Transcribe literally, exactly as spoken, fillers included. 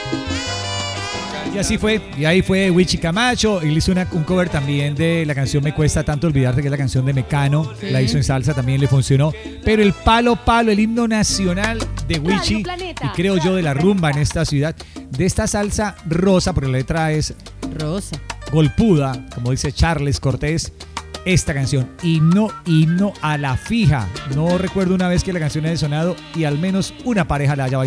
Y así fue, y ahí fue Wichi Camacho. Él hizo una, un cover también de la canción Me Cuesta Tanto Olvidarte, que es la canción de Mecano. Sí. La hizo en salsa, también le funcionó. Pero el palo palo, el himno nacional de Wichi, y creo yo de la rumba en esta ciudad, de esta salsa rosa, porque la letra es rosa, golpuda, como dice Charles Cortés. Esta canción, himno, himno a la fija. No recuerdo una vez que la canción haya sonado y al menos una pareja la haya bailado.